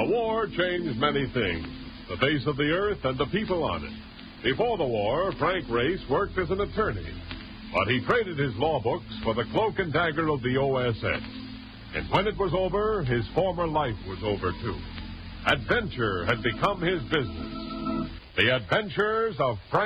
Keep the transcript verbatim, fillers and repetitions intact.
The war changed many things, the face of the earth and the people on it. Before the war, Frank Race worked as an attorney, but he traded his law books for the cloak and dagger of the O S S. And when it was over, his former life was over, too. Adventure had become his business. The Adventures of Frank